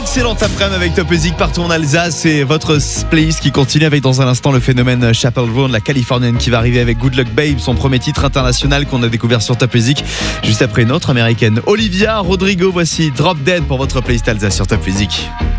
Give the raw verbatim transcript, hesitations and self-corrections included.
excellente après-midi avec Top Music partout en Alsace et votre playlist qui continue avec dans un instant le phénomène Chappell Roan, la californienne qui va arriver avec Good Luck Babe, son premier titre international qu'on a découvert sur Top Music. Juste après une autre américaine, Olivia Rodrigo. Voici Drop Dead pour votre playlist Alsace sur Top Music.